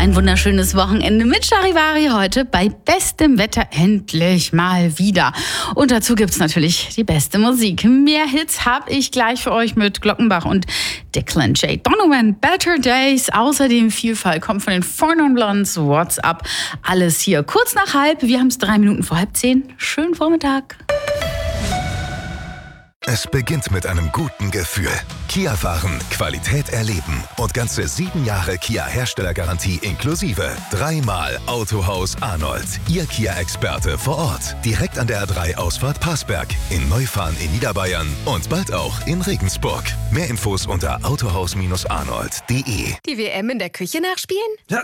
ein wunderschönes Wochenende mit Charivari heute bei bestem Wetter endlich mal wieder. Und dazu gibt's natürlich die beste Musik. Mehr Hits habe ich gleich für euch mit Glockenbach und Declan J. Donovan, Better Days. Außerdem Vielfalt kommt von den Four Non Blondes, What's Up. Alles hier kurz nach halb. Wir haben es 3 Minuten vor 9:30. Schönen Vormittag. Es beginnt mit einem guten Gefühl. Kia fahren, Qualität erleben und ganze 7 Jahre Kia-Herstellergarantie inklusive. 3-mal Autohaus Arnold, Ihr Kia-Experte vor Ort. Direkt an der A3-Ausfahrt Passberg, in Neufahren in Niederbayern und bald auch in Regensburg. Mehr Infos unter autohaus-arnold.de. Die WM in der Küche nachspielen? Ja,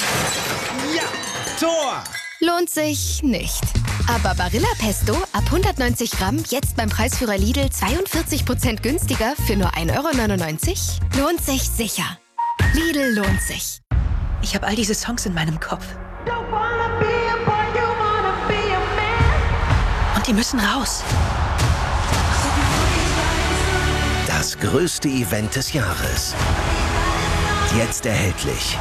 Tor! Lohnt sich nicht. Aber Barilla Pesto ab 190 Gramm jetzt beim Preisführer Lidl 42% günstiger für nur 1,99 €? Lohnt sich sicher. Lidl lohnt sich. Ich habe all diese Songs in meinem Kopf. Und die müssen raus. Das größte Event des Jahres. Jetzt erhältlich.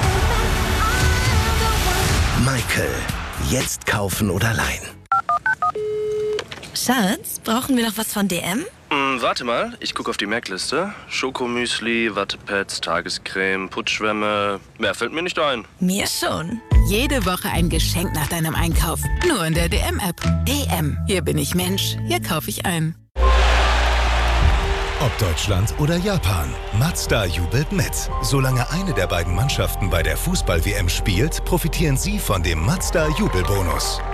Michael. Jetzt kaufen oder leihen. Schatz, brauchen wir noch was von DM? Warte mal, ich gucke auf die Merkliste. Schokomüsli, Wattepads, Tagescreme, Putzschwämme. Mehr fällt mir nicht ein. Mir schon. Jede Woche ein Geschenk nach deinem Einkauf. Nur in der DM-App. DM. Hier bin ich Mensch. Hier kaufe ich ein. Ob Deutschland oder Japan, Mazda jubelt mit. Solange eine der beiden Mannschaften bei der Fußball-WM spielt, profitieren Sie von dem Mazda-Jubelbonus.